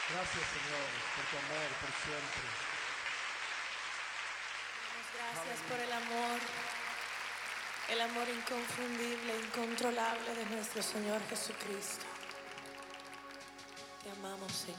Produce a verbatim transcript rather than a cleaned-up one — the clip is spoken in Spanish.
Gracias, Señor, por tu amor, por siempre. Damos gracias por el amor, el amor inconfundible, incontrolable de nuestro Señor Jesucristo. Te amamos, Señor.